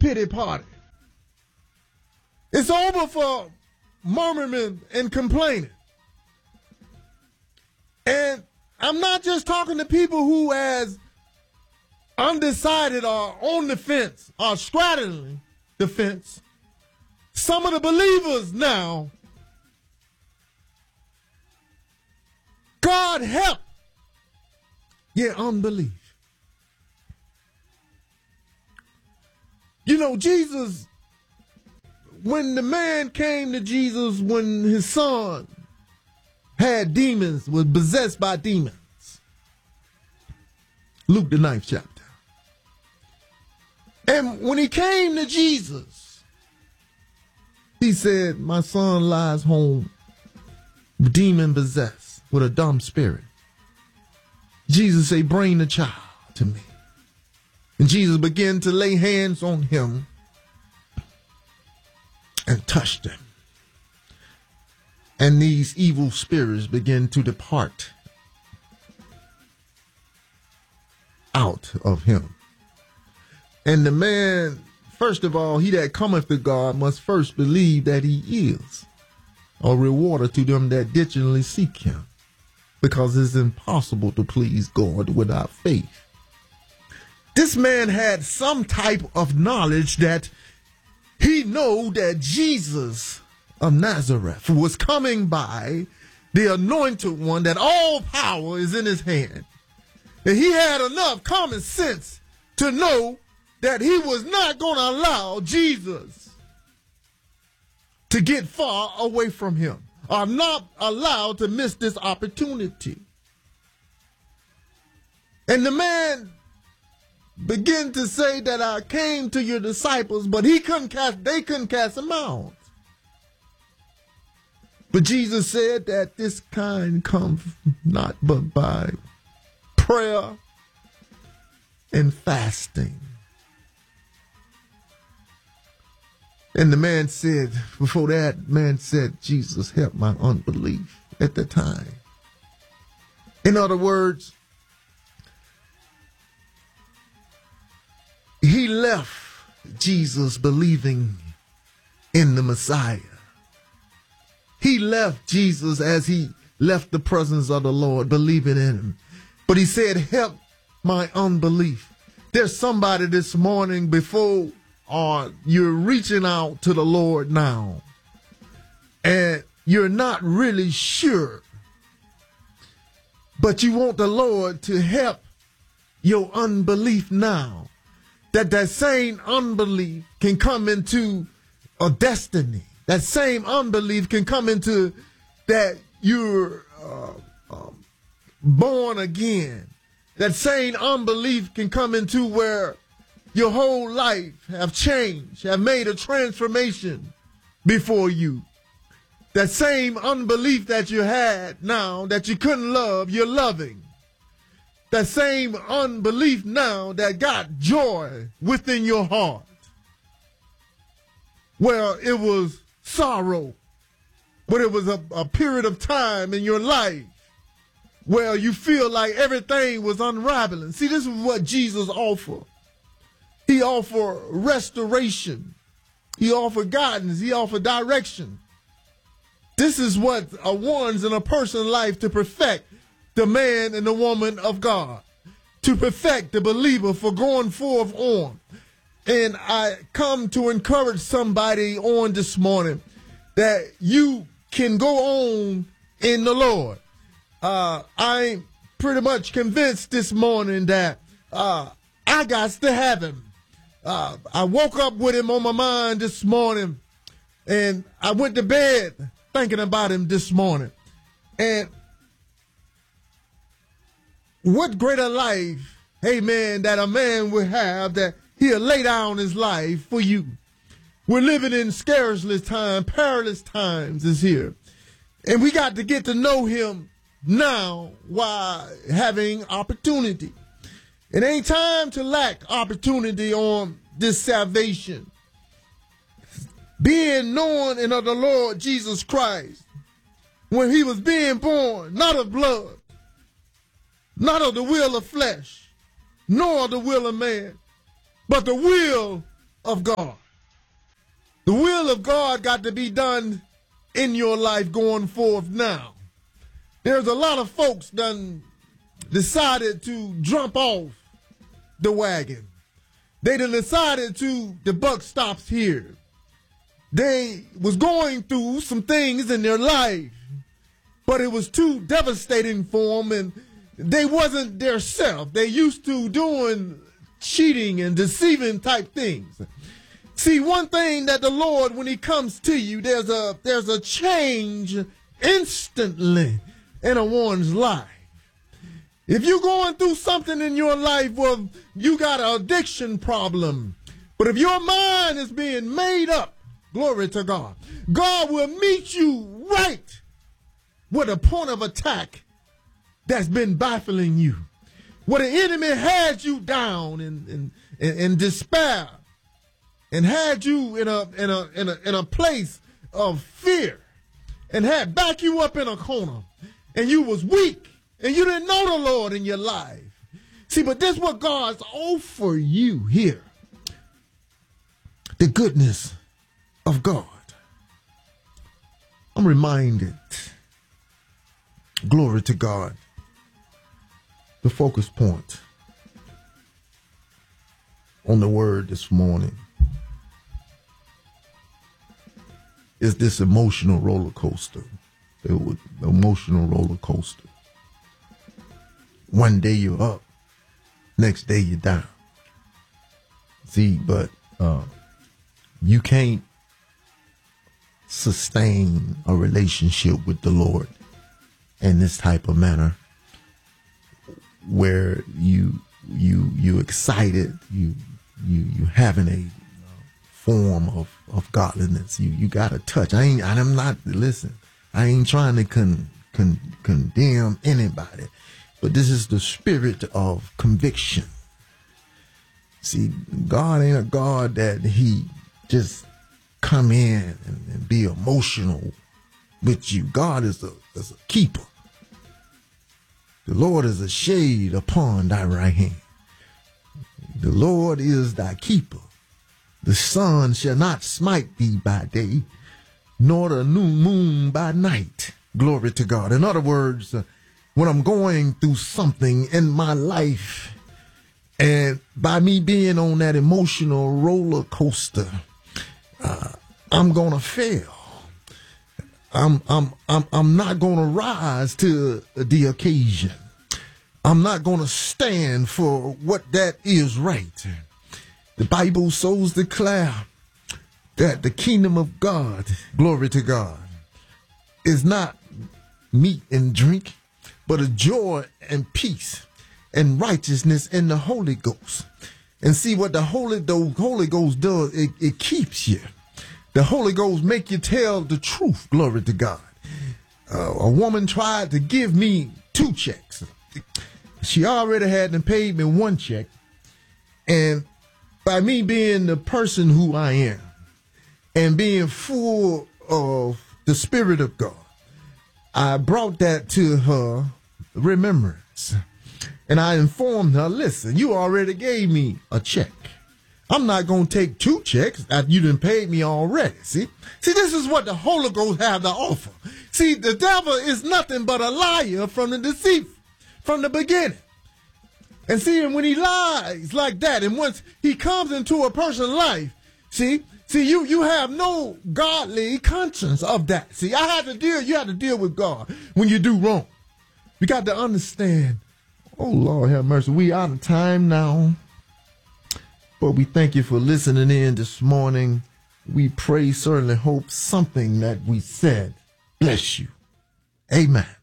pity party. It's over for murmuring and complaining. And I'm not just talking to people who as undecided or on the fence or straddling the fence. Some of the believers now, God help your unbelief. You know, Jesus, when the man came to Jesus when his son had demons, was possessed by demons. Luke the 9th chapter. And when he came to Jesus, he said, my son lies home, demon possessed with a dumb spirit. Jesus said, bring the child to me. And Jesus began to lay hands on him and touched him. And these evil spirits began to depart out of him. And the man, first of all, he that cometh to God must first believe that he is a rewarder to them that diligently seek him, because it's impossible to please God without faith. This man had some type of knowledge that he knew that Jesus of Nazareth was coming by, the anointed one, that all power is in his hand. And he had enough common sense to know that he was not going to allow Jesus to get far away from him, or not allowed to miss this opportunity. And the man began to say that I came to your disciples, but they couldn't cast him out. But Jesus said that this kind comes not but by prayer and fasting. And the man said, before that, man said, Jesus, help my unbelief at the time. In other words, he left Jesus believing in the Messiah. He left Jesus as he left the presence of the Lord, believing in him. But he said, help my unbelief. There's somebody this morning before you're reaching out to the Lord now, and you're not really sure, but you want the Lord to help your unbelief now, that same unbelief can come into a destiny. That same unbelief can come into that you're born again. That same unbelief can come into where your whole life have changed, have made a transformation before you. That same unbelief that you had now, that you couldn't love, you're loving. That same unbelief now that got joy within your heart, where it was sorrow, but it was a period of time in your life where you feel like everything was unraveling. See, this is what Jesus offered. He offered restoration. He offered guidance. He offered direction. This is what a one's in a person's life to perfect the man and the woman of God, to perfect the believer for going forth on. And I come to encourage somebody on this morning that you can go on in the Lord. I'm pretty much convinced this morning that I got to have him. I woke up with him on my mind this morning, and I went to bed thinking about him this morning. And what greater life, amen, that a man will have, that he'll lay down his life for you. We're living in scarceless time, perilous times is here. And we got to get to know him now while having opportunity. It ain't time to lack opportunity on this salvation. Being known in of the Lord Jesus Christ, when he was being born, not of blood, not of the will of flesh, nor the will of man, but the will of God. The will of God got to be done in your life going forth now. There's a lot of folks done decided to jump off the wagon. They done decided the buck stops here. They was going through some things in their life, but it was too devastating for them, and they wasn't their self. They used to doing cheating and deceiving type things. See, one thing that the Lord, when he comes to you, there's a change instantly in a one's life. If you're going through something in your life where you got an addiction problem, but if your mind is being made up, glory to God, God will meet you right with a point of attack that's been baffling you, where the enemy had you down in despair and had you in a place of fear and had back you up in a corner and you was weak and you didn't know the Lord in your life. See, but this is what God's offer you here. The goodness of God. I'm reminded, glory to God, the focus point on the word this morning is this emotional roller coaster. Emotional roller coaster. One day you're up, next day you're down. See, but you can't sustain a relationship with the Lord in this type of manner where you excited, you having a form of godliness. You got to touch. I ain't trying to condemn anybody, but this is the spirit of conviction. See, God ain't a God that he just come in and be emotional with you. God is a keeper. The Lord is a shade upon thy right hand. The Lord is thy keeper. The sun shall not smite thee by day, nor the new moon by night. Glory to God. In other words, when I'm going through something in my life, and by me being on that emotional roller coaster, I'm gonna fail. I'm not gonna rise to the occasion. I'm not gonna stand for what that is right. The Bible so declare that the kingdom of God, glory to God, is not meat and drink, but a joy and peace and righteousness in the Holy Ghost. And see what the Holy Ghost does, it keeps you. The Holy Ghost make you tell the truth, glory to God. A woman tried to give me 2 checks. She already had them paid me 1 check. And by me being the person who I am and being full of the Spirit of God, I brought that to her remembrance. And I informed her, listen, you already gave me a check. I'm not going to take 2 checks after you done paid me already. See, this is what the Holy Ghost have to offer. See, the devil is nothing but a liar from the deceit, from the beginning. And see, and when he lies like that, and once he comes into a person's life, see, you have no godly conscience of that. See, you have to deal with God when you do wrong. You got to understand, oh, Lord have mercy, we out of time now. But we thank you for listening in this morning. We pray, certainly hope something that we said bless you. Amen.